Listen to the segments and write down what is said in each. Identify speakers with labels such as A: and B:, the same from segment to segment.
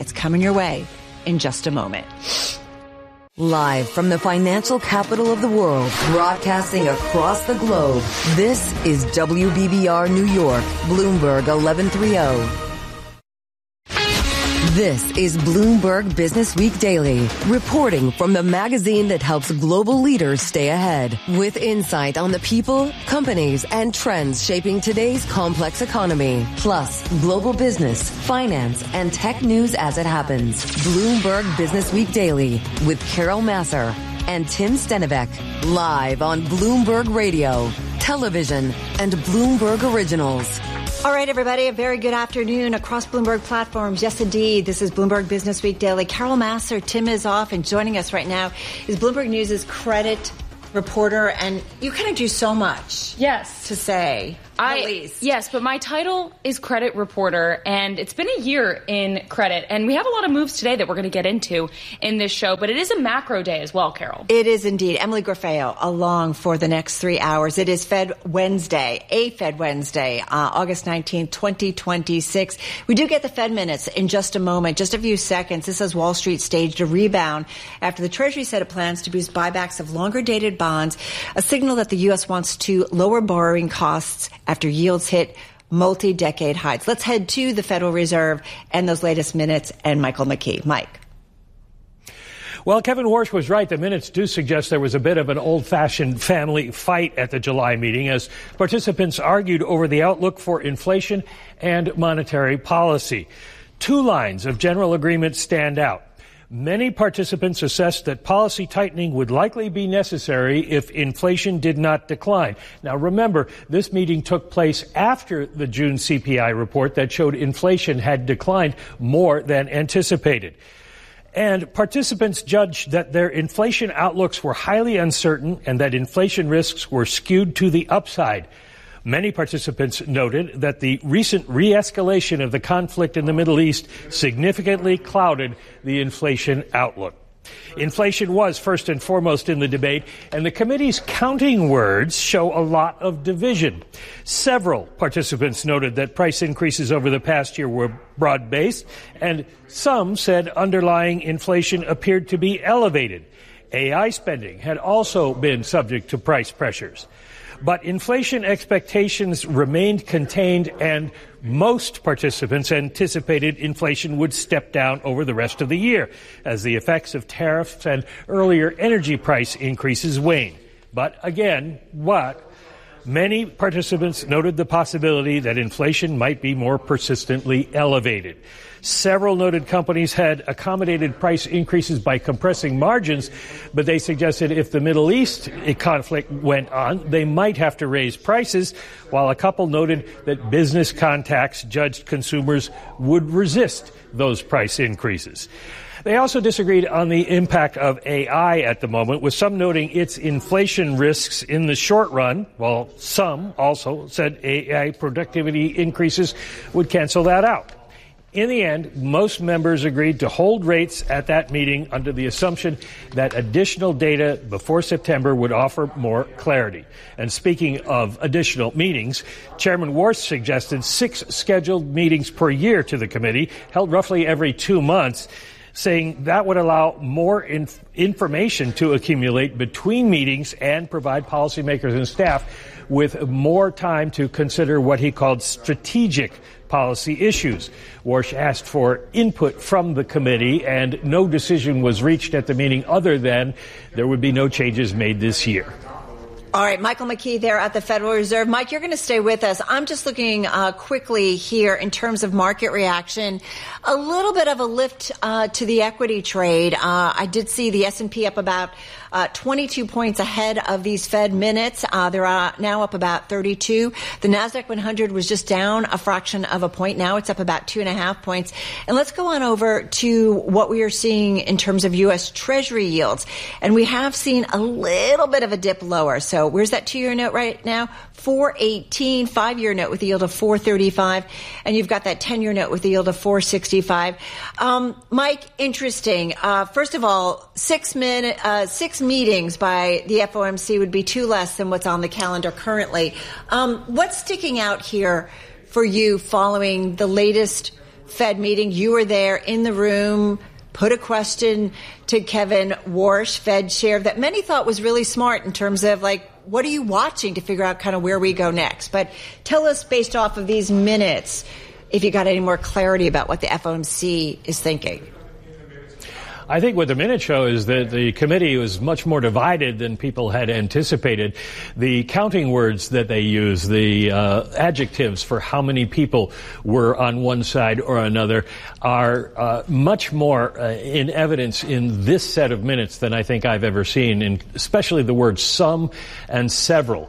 A: It's coming your way in just a moment.
B: Live from the financial capital of the world, broadcasting across the globe, this is WBBR New York, Bloomberg 1130. This is Bloomberg Business Week Daily, reporting from the magazine that helps global leaders stay ahead, with insight on the people, companies, and trends shaping today's complex economy, plus global business, finance, and tech news as it happens. Bloomberg Business Week Daily with Carol Massar and Tim Stenivek, live on Bloomberg Radio, television, and Bloomberg Originals.
A: All right, everybody, a very good afternoon across Bloomberg platforms. Yes, indeed. This is Bloomberg Business Week Daily. Carol Massar, Tim is off, and joining us right now is Bloomberg News' credit reporter, and you kind of do so much.
C: Yes.
A: To say, at least.
C: Yes, but my title is credit reporter, and it's been a year in credit, and we have a lot of moves today that we're going to get into in this show, but it is a macro day as well, Carol.
A: It is indeed. Emily Grafeo along for the next 3 hours. It is Fed Wednesday, August 19th, 2026. We do get the Fed minutes in just a moment, just a few seconds. This says Wall Street staged a rebound after the Treasury said it plans to boost buybacks of longer-dated bonds, a signal that the U.S. wants to lower borrowing costs after yields hit multi-decade highs. Let's head to the Federal Reserve and those latest minutes and Michael McKee. Mike.
D: Well, Kevin Warsh was right. The minutes do suggest there was a bit of an old-fashioned family fight at the July meeting as participants argued over the outlook for inflation and monetary policy. Two lines of general agreement stand out. Many participants assessed that policy tightening would likely be necessary if inflation did not decline. Now, remember, this meeting took place after the June CPI report that showed inflation had declined more than anticipated. And participants judged that their inflation outlooks were highly uncertain and that inflation risks were skewed to the upside. Many participants noted that the recent re-escalation of the conflict in the Middle East significantly clouded the inflation outlook. Inflation was first and foremost in the debate, and the committee's counting words show a lot of division. Several participants noted that price increases over the past year were broad-based, and some said underlying inflation appeared to be elevated. AI spending had also been subject to price pressures. But inflation expectations remained contained, and most participants anticipated inflation would step down over the rest of the year as the effects of tariffs and earlier energy price increases wane. But again, many participants noted the possibility that inflation might be more persistently elevated. Several noted companies had accommodated price increases by compressing margins, but they suggested if the Middle East conflict went on, they might have to raise prices, while a couple noted that business contacts judged consumers would resist those price increases. They also disagreed on the impact of AI at the moment, with some noting its inflation risks in the short run, while some also said AI productivity increases would cancel that out. In the end, most members agreed to hold rates at that meeting under the assumption that additional data before September would offer more clarity. And speaking of additional meetings, Chairman Warsh suggested 6 scheduled meetings per year to the committee, held roughly every 2 months, saying that would allow more information to accumulate between meetings and provide policymakers and staff with more time to consider what he called strategic policy issues. Warsh asked for input from the committee, and no decision was reached at the meeting other than there would be no changes made this year.
A: All right, Michael McKee there at the Federal Reserve. Mike, you're going to stay with us. I'm just looking quickly here in terms of market reaction. A little bit of a lift to the equity trade. I did see the S&P up about 22 points ahead of these Fed minutes. They're now up about 32. The NASDAQ 100 was just down a fraction of a point. Now it's up about 2.5 points. And let's go on over to what we are seeing in terms of U.S. Treasury yields. And we have seen a little bit of a dip lower. So where's that 2-year note right now? 4.18, 5-year note with a yield of 4.35, and you've got that 10-year note with a yield of 4.65. Mike, interesting. First of all, 6 meetings by the FOMC would be 2 less than what's on the calendar currently. What's sticking out here for you following the latest Fed meeting. You were there in the room, put a question to Kevin Warsh, Fed chair, that many thought was really smart in terms of, like, what are you watching to figure out kind of where we go next? But tell us, based off of these minutes, if you got any more clarity about what the FOMC is thinking.
D: I think what the minutes show is that the committee was much more divided than people had anticipated. The counting words that they use, the adjectives for how many people were on one side or another, are much more in evidence in this set of minutes than I think I've ever seen, and especially the words some and several.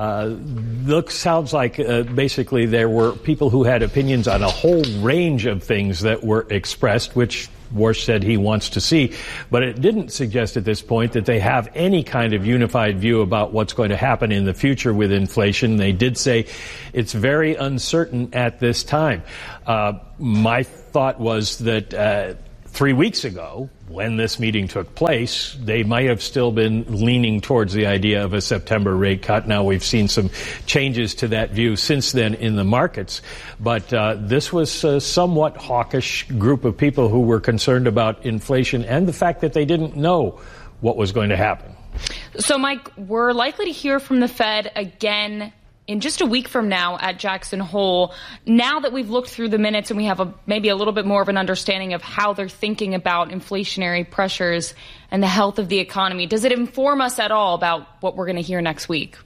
D: Sounds like basically there were people who had opinions on a whole range of things that were expressed, which Warsh said he wants to see, but it didn't suggest at this point that they have any kind of unified view about what's going to happen in the future with inflation. They did say it's very uncertain at this time. My thought was that 3 weeks ago, when this meeting took place, they might have still been leaning towards the idea of a September rate cut. Now we've seen some changes to that view since then in the markets. But this was a somewhat hawkish group of people who were concerned about inflation and the fact that they didn't know what was going to happen.
C: So, Mike, we're likely to hear from the Fed again in just a week from now at Jackson Hole. Now that we've looked through the minutes and we have maybe a little bit more of an understanding of how they're thinking about inflationary pressures and the health of the economy, does it inform us at all about what we're going to hear next week?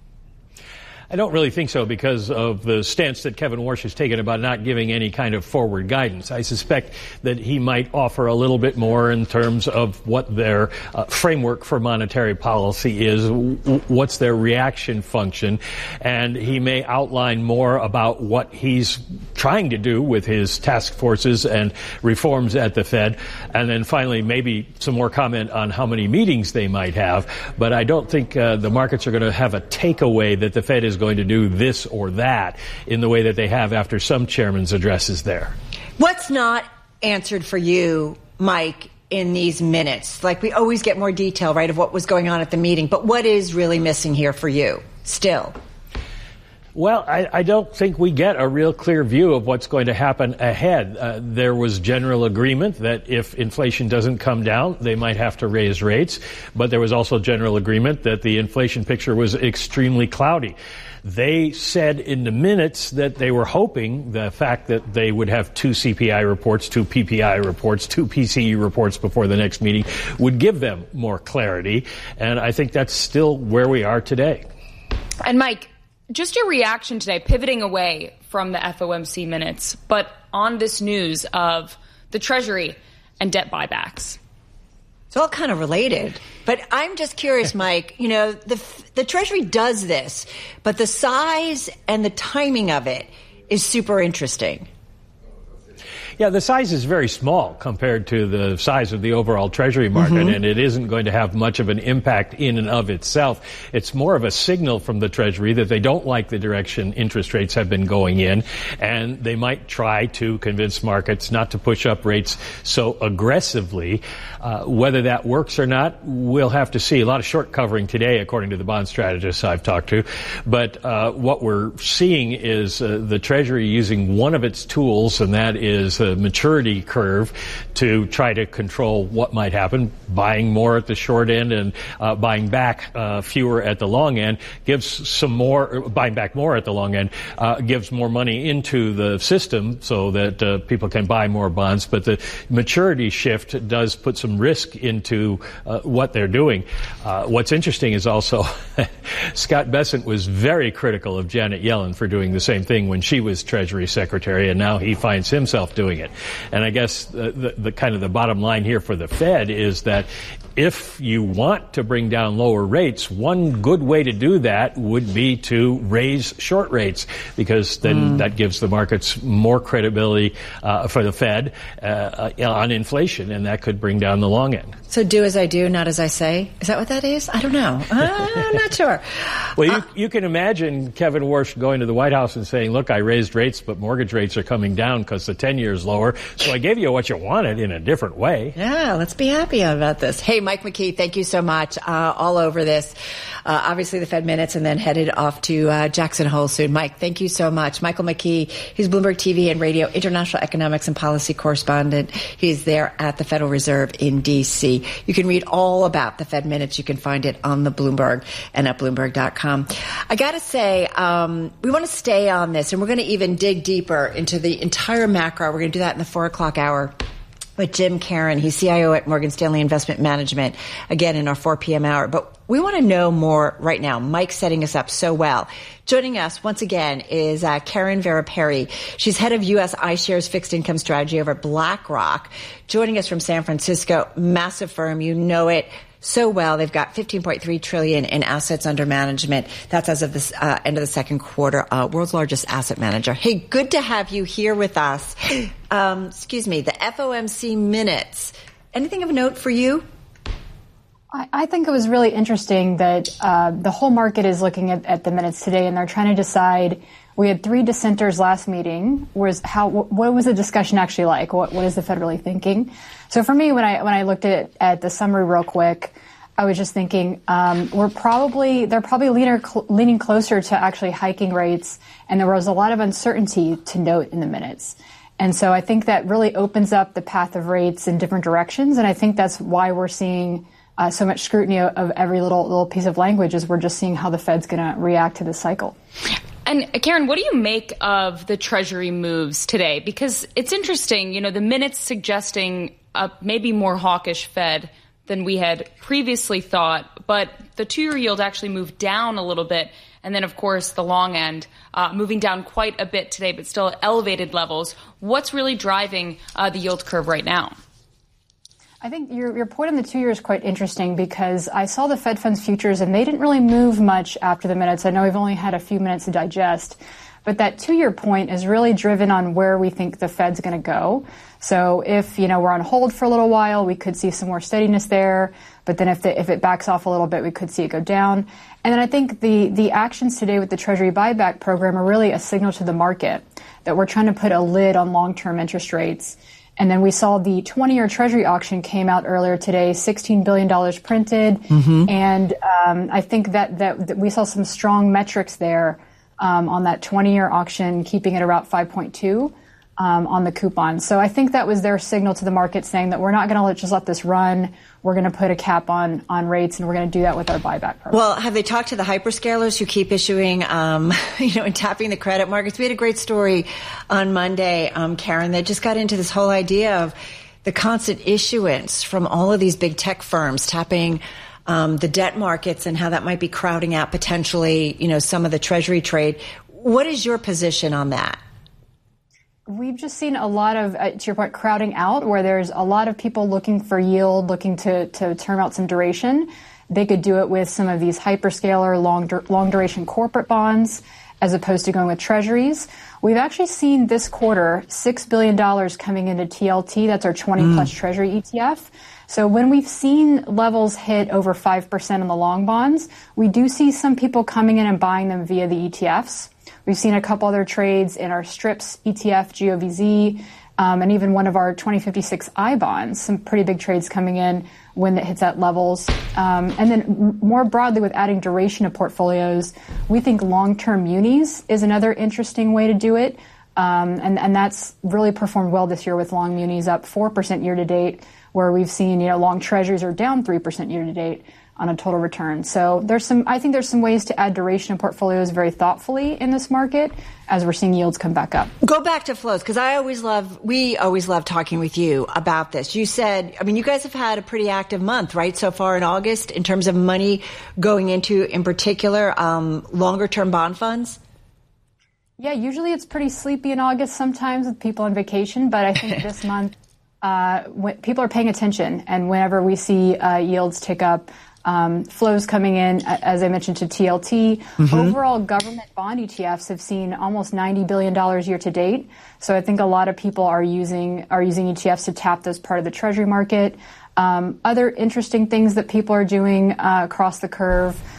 D: I don't really think so because of the stance that Kevin Warsh has taken about not giving any kind of forward guidance. I suspect that he might offer a little bit more in terms of what their framework for monetary policy is, what's their reaction function, and he may outline more about what he's trying to do with his task forces and reforms at the Fed, and then finally maybe some more comment on how many meetings they might have. But I don't think the markets are going to have a takeaway that the Fed is going to do this or that in the way that they have after some chairman's addresses there.
A: What's not answered for you, Mike, in these minutes? Like, we always get more detail, right, of what was going on at the meeting, but what is really missing here for you still?
D: Well, I don't think we get a real clear view of what's going to happen ahead. There was general agreement that if inflation doesn't come down, they might have to raise rates. But there was also general agreement that the inflation picture was extremely cloudy. They said in the minutes that they were hoping the fact that they would have 2 CPI reports, 2 PPI reports, 2 PCE reports before the next meeting would give them more clarity. And I think that's still where we are today.
C: And Mike, just your reaction today, pivoting away from the FOMC minutes, but on this news of the Treasury and debt buybacks.
A: It's all kind of related. But I'm just curious, Mike, you know, the Treasury does this, but the size and the timing of it is super interesting.
D: Yeah, the size is very small compared to the size of the overall Treasury market, and it isn't going to have much of an impact in and of itself. It's more of a signal from the Treasury that they don't like the direction interest rates have been going in, and they might try to convince markets not to push up rates so aggressively. Whether that works or not, we'll have to see. A lot of short covering today, according to the bond strategists I've talked to. But what we're seeing is the Treasury using one of its tools, and that is the maturity curve, to try to control what might happen. Buying more at the short end and buying back fewer at the long end gives some more. Buying back more at the long end gives more money into the system so that people can buy more bonds. But the maturity shift does put some risk into what they're doing. What's interesting is also Scott Bessent was very critical of Janet Yellen for doing the same thing when she was Treasury Secretary, and now he finds himself doing it. And I guess the kind of the bottom line here for the Fed is that if you want to bring down lower rates, one good way to do that would be to raise short rates, because then that gives the markets more credibility for the Fed on inflation, and that could bring down the long end.
A: So do as I do, not as I say? Is that what that is? I don't know. I'm not sure.
D: Well, you can imagine Kevin Warsh going to the White House and saying, look, I raised rates, but mortgage rates are coming down because the 10-year is lower, so I gave you what you wanted in a different way.
A: Yeah, let's be happy about this. Hey, Mike McKee, thank you so much. All over this. Obviously the Fed minutes and then headed off to Jackson Hole soon. Mike, thank you so much. Michael McKee, he's Bloomberg TV and Radio international economics and policy correspondent. He's there at the Federal Reserve in D.C. You can read all about the Fed minutes. You can find it on the Bloomberg and at Bloomberg.com. I got to say, we want to stay on this, and we're going to even dig deeper into the entire macro. We're going to do that in the 4 o'clock hour with Jim Caron. He's CIO at Morgan Stanley Investment Management, again, in our 4 p.m. hour. But we want to know more right now. Mike's setting us up so well. Joining us once again is Karen Vera-Perry. She's head of U.S. iShares fixed income strategy over at BlackRock. Joining us from San Francisco, massive firm. You know it so well. They've got $15.3 trillion in assets under management. That's as of the end of the second quarter. World's largest asset manager. Hey, good to have you here with us. The FOMC minutes. Anything of note for you?
E: I think it was really interesting that the whole market is looking at the minutes today, and they're trying to decide. We had 3 dissenters last meeting. What was the discussion actually like? What is the Fed really thinking? So for me, when I looked at the summary real quick, I was just thinking they're probably leaning closer to actually hiking rates, and there was a lot of uncertainty to note in the minutes. And so I think that really opens up the path of rates in different directions, and I think that's why we're seeing so much scrutiny of every little piece of language, is we're just seeing how the Fed's going to react to this cycle.
C: And Karen, what do you make of the Treasury moves today? Because it's interesting, the minutes suggesting a maybe more hawkish Fed than we had previously thought, but the 2-year yield actually moved down a little bit. And then, of course, the long end moving down quite a bit today, but still at elevated levels. What's really driving the yield curve right now?
E: I think your point on the 2 years is quite interesting, because I saw the Fed funds futures and they didn't really move much after the minutes. I know we've only had a few minutes to digest, but that 2-year point is really driven on where we think the Fed's going to go. So if, we're on hold for a little while, we could see some more steadiness there. But then if it backs off a little bit, we could see it go down. And then I think the actions today with the Treasury buyback program are really a signal to the market that we're trying to put a lid on long-term interest rates. And then we saw the 20-year Treasury auction came out earlier today, $16 billion printed. Mm-hmm. And I think that we saw some strong metrics there on that 20-year auction, keeping it around 5.2 on the coupon. So I think that was their signal to the market, saying that we're not going to just let this run. We're going to put a cap on rates, and we're going to do that with our buyback program.
A: Well, have they talked to the hyperscalers who keep issuing, and tapping the credit markets? We had a great story on Monday, Karen, that just got into this whole idea of the constant issuance from all of these big tech firms tapping the debt markets, and how that might be crowding out potentially, some of the Treasury trade. What is your position on that?
E: We've just seen a lot of, to your point, crowding out, where there's a lot of people looking for yield, looking to term out some duration. They could do it with some of these hyperscaler long duration corporate bonds, as opposed to going with treasuries. We've actually seen this quarter $6 billion coming into TLT. That's our 20-plus Treasury ETF. So when we've seen levels hit over 5% on the long bonds, we do see some people coming in and buying them via the ETFs. We've seen a couple other trades in our STRIPS ETF, GOVZ, and even one of our 2056 I bonds, some pretty big trades coming in when it hits at levels. And then more broadly, with adding duration to portfolios, we think long-term munis is another interesting way to do it. And that's really performed well this year, with long munis up 4% year to date, where we've seen, long treasuries are down 3% year to date on a total return. So I think there's some ways to add duration in portfolios very thoughtfully in this market as we're seeing yields come back up.
A: Go back to flows, because we always love talking with you about this. You said, you guys have had a pretty active month, right, so far in August, in terms of money going into, in particular, longer term bond funds?
E: Yeah, usually it's pretty sleepy in August sometimes with people on vacation, but I think this month when people are paying attention, and whenever we see yields tick up, flows coming in, as I mentioned, to TLT. Mm-hmm. Overall, government bond ETFs have seen almost $90 billion year to date. So I think a lot of people are using ETFs to tap this part of the Treasury market. Other interesting things that people are doing across the curve,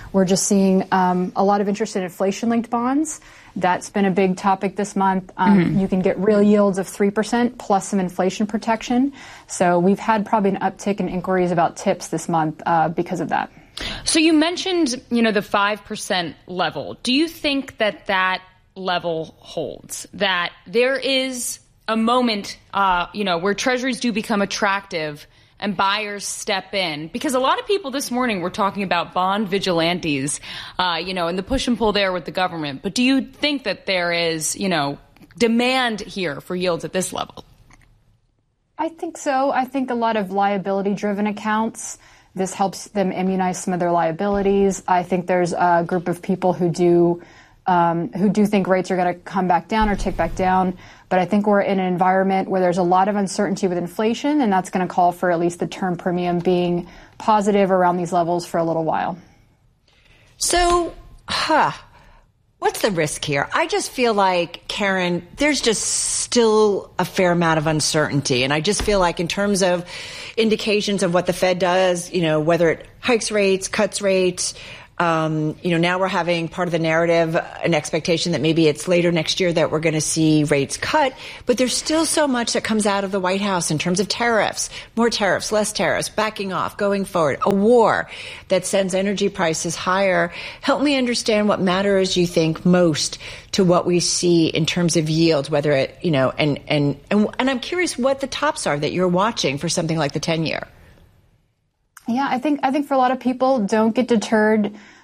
E: We're just seeing a lot of interest in inflation-linked bonds. That's been a big topic this month. You can get real yields of 3% plus some inflation protection. So we've had probably an uptick in inquiries about TIPS this month because of that.
C: So you mentioned, the 5% level. Do you think that level holds? That there is a moment, where treasuries do become attractive and buyers step in? Because a lot of people this morning were talking about bond vigilantes, and the push and pull there with the government. But do you think that there is, demand here for yields at this level?
E: I think so. I think a lot of liability-driven accounts, this helps them immunize some of their liabilities. I think there's a group of people who do think rates are going to come back down or tick back down. But I think we're in an environment where there's a lot of uncertainty with inflation, and that's going to call for at least the term premium being positive around these levels for a little while.
A: So, what's the risk here? I just feel like, Karen, there's just still a fair amount of uncertainty. And I just feel like in terms of indications of what the Fed does, whether it hikes rates, cuts rates, now we're having part of the narrative, an expectation that maybe it's later next year that we're going to see rates cut. But there's still so much that comes out of the White House in terms of tariffs, more tariffs, less tariffs, backing off, going forward, a war that sends energy prices higher. Help me understand what matters, you think, most to what we see in terms of yields, whether it, and I'm curious what the tops are that you're watching for something like the 10-year.
E: Yeah, I think for a lot of people, don't get deterred